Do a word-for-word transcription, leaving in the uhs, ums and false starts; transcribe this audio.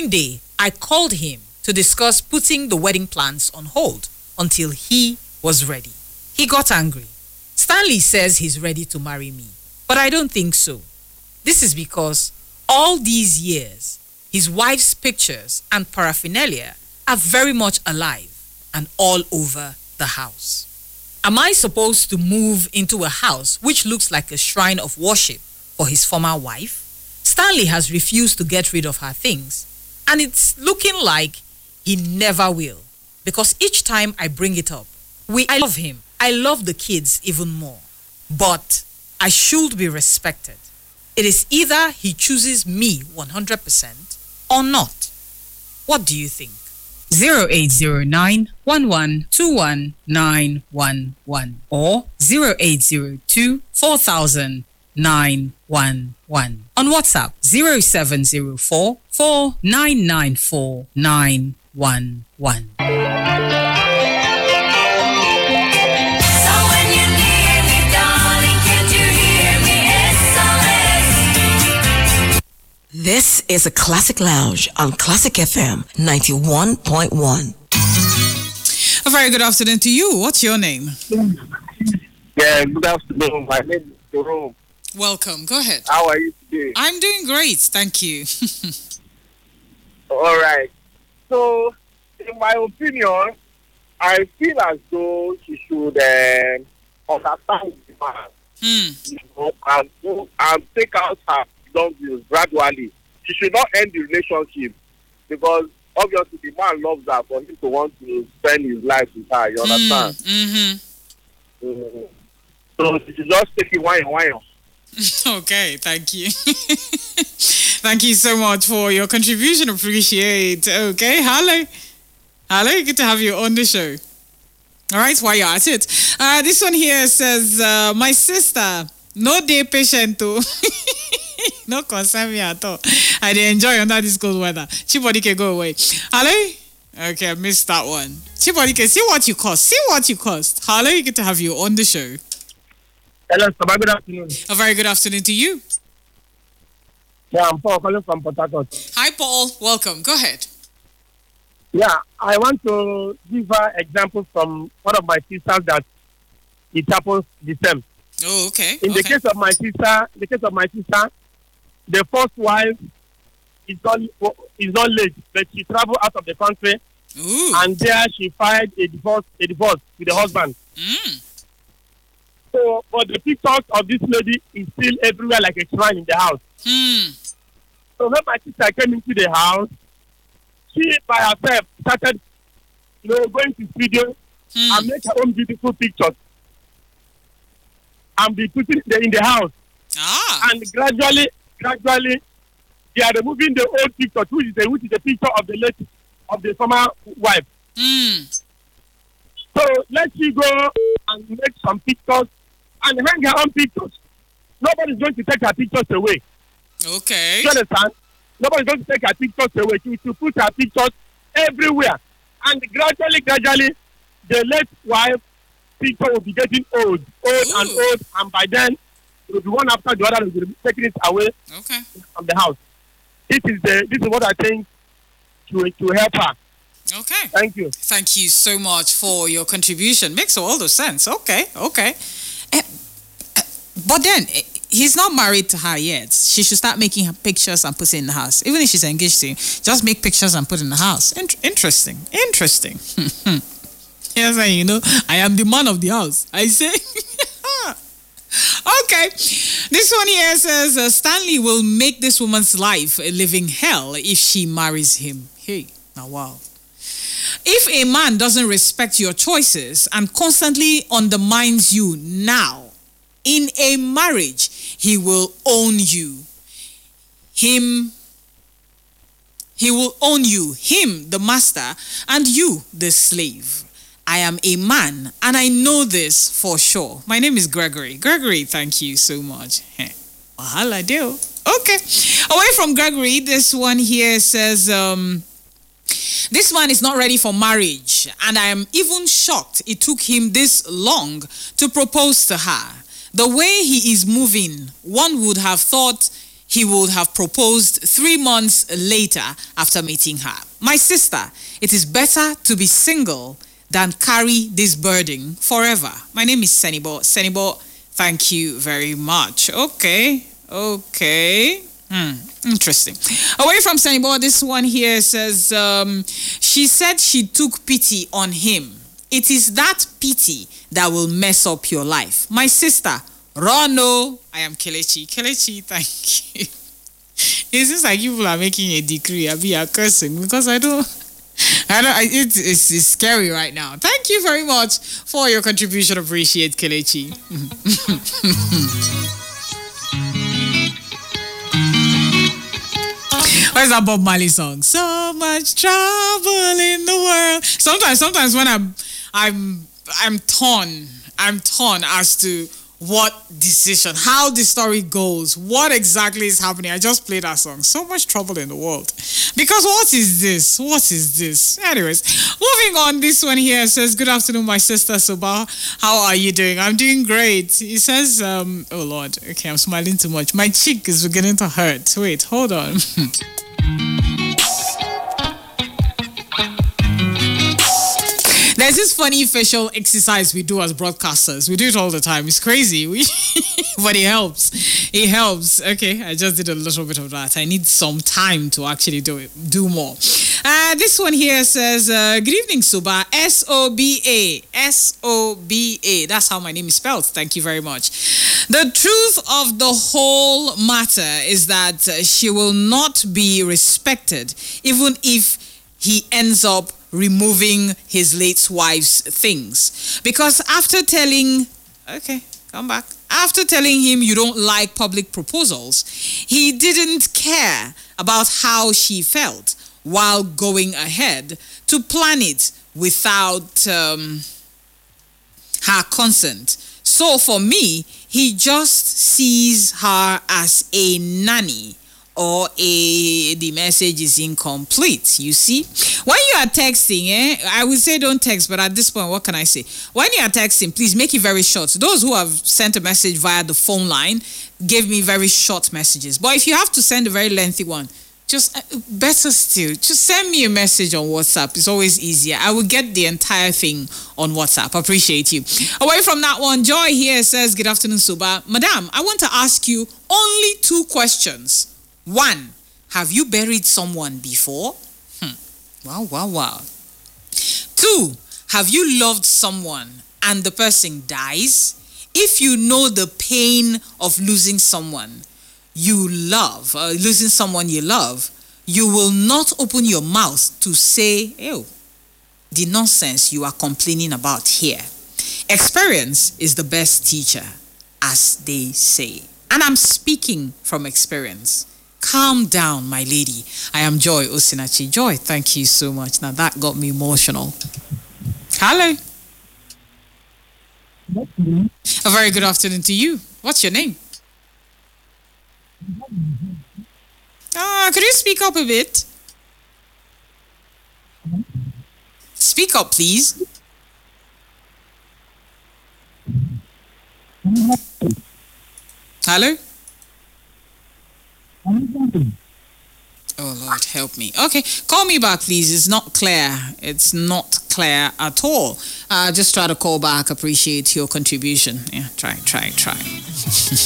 same day, I called him to discuss putting the wedding plans on hold until he was ready. He got angry. Stanley says he's ready to marry me, but I don't think so. This is because all these years, his wife's pictures and paraphernalia are very much alive and all over the house. Am I supposed to move into a house which looks like a shrine of worship for his former wife? Stanley has refused to get rid of her things, and it's looking like he never will, because each time I bring it up, we I love him. I love the kids even more, but I should be respected. It is either he chooses me one hundred percent or not. What do you think? zero eight zero nine, one one two one nine one one or zero eight zero two, four thousand nine one one. On WhatsApp, zero seven zero four, four nine nine four nine one one. This is a Classic Lounge on Classic F M ninety-one point one. A very good afternoon to you. What's your name? Yeah, good afternoon. My name is Jerome. Welcome. Go ahead. How are you today? I'm doing great. Thank you. All right. So, in my opinion, I feel as though she should uh, understand the man, Hmm. you know, and, do- and take out her long views gradually. She should not end the relationship because obviously the man loves her for him to want to spend his life with her. You understand? Mm-hmm. Mm. So she should just take it one one. Okay, thank you. Thank you so much for your contribution. Appreciate. Okay, hello. Hello, good to have you on the show. All right, while you're at it. Uh, this one here says, uh, my sister, no day patient too. No concern me at all. I dey enjoy under this cold weather. Chibody can go away. Hello? Okay, I missed that one. Chibody can see what you cost. See what you cost. Hello, good to have you on the show. Hello, sir. Good afternoon. A very good afternoon to you. Yeah, I'm Paul calling from Port Harcourt. Hi, Paul. Welcome. Go ahead. Yeah, I want to give her examples from one of my sisters that it happens the same. Oh, okay. In the okay. case of my sister, in the case of my sister, the first wife is not is not late, but she traveled out of the country, Ooh. and there she filed a divorce a divorce with the husband. Mm. So, but the pictures of this lady is still everywhere like a shrine in the house. Hmm. So when my sister came into the house, she by herself started, you know, going to studio Hmm. and make her own beautiful pictures and be putting them in the house. Ah. And gradually, gradually, they are removing the old picture, which is the, which is the picture of the late, of the former wife. Hmm. So let she go and make some pictures and hang her own pictures. Nobody's going to take her pictures away. Okay. You understand? Nobody's going to take her pictures away. She will put her pictures everywhere. And gradually, gradually, the late wife picture will be getting old, old Ooh. and old. And by then, it will be one after the other, and will be taking it away Okay. from the house. This is the this is what I think to to help her. Okay. Thank you. Thank you so much for your contribution. Makes all the sense. Okay. Okay. Eh, eh, but then eh, he's not married to her yet. She should start making her pictures and put it in the house. Even if she's engaged to him, just make pictures and put it in the house. Int- interesting. Interesting. Yes, and you know, I am the man of the house. I say. Okay. This one here says uh, Stanley will make this woman's life a living hell if she marries him. Hey, now wow. If a man doesn't respect your choices and constantly undermines you now, in a marriage, he will own you. Him, he will own you, him, the master, and you, the slave. I am a man, and I know this for sure. My name is Gregory. Gregory, thank you so much. Wahala deal. Okay. Away from Gregory, this one here says, um, this man is not ready for marriage, and I am even shocked it took him this long to propose to her. The way he is moving, one would have thought he would have proposed three months later after meeting her. My sister, it is better to be single than carry this burden forever. My name is Senibo. Senibo, thank you very much. Okay, okay. Hmm, interesting. Away from Senibo, this one here says, um, she said she took pity on him. It is that pity that will mess up your life. My sister, Rono, I am Kelechi. Kelechi, thank you. It seems like people are making a decree. I'll be a cursing because I don't, I don't, it, it's, it's scary right now. Thank you very much for your contribution. Appreciate, Kelechi. Where's that Bob Marley song? So much trouble in the world. Sometimes, sometimes when I'm, I'm, I'm torn. I'm torn as to what decision, how the story goes, what exactly is happening. I just played that song. So much trouble in the world. Because what is this? What is this? Anyways, moving on. This one here says, good afternoon, my sister Soba. How are you doing? I'm doing great. He says, um, oh Lord, okay, I'm smiling too much. My cheek is beginning to hurt. Wait, hold on. There's this funny facial exercise we do as broadcasters. We do it all the time. It's crazy. We but it helps. It helps. Okay, I just did a little bit of that. I need some time to actually do it, do more. Uh, this one here says, uh, good evening, Suba. S O B A. S O B A. That's how my name is spelled. Thank you very much. The truth of the whole matter is that uh, she will not be respected, even if he ends up removing his late wife's things. Because after telling, okay, come back. After telling him you don't like public proposals, he didn't care about how she felt while going ahead to plan it without um, her consent. So for me, he just sees her as a nanny, or a the message is incomplete. You see, when you are texting, eh, I would say don't text, but at this point, what can I say? When you are texting, please make it very short. Those who have sent a message via the phone line, give me very short messages. But if you have to send a very lengthy one, just uh, better still, just send me a message on WhatsApp. It's always easier. I will get the entire thing on WhatsApp. Appreciate you. Away from that one, Joy here says, good afternoon, Suba. Madam, I want to ask you only two questions. One, have you buried someone before? Hmm. Wow, wow, wow. Two, have you loved someone and the person dies? If you know the pain of losing someone you love, uh, losing someone you love, you will not open your mouth to say, ew, the nonsense you are complaining about here. Experience is the best teacher, as they say. And I'm speaking from experience. Calm down, my lady. I am Joy Osinachi. Joy, thank you so much. Now that got me emotional. Hello. A very good afternoon to you. What's your name? Ah, could you speak up a bit? Speak up, please. Hello? Oh, Lord, help me. Okay, call me back, please. It's not clear. It's not clear at all. Uh, just try to call back. Appreciate your contribution. Yeah, try, try, try.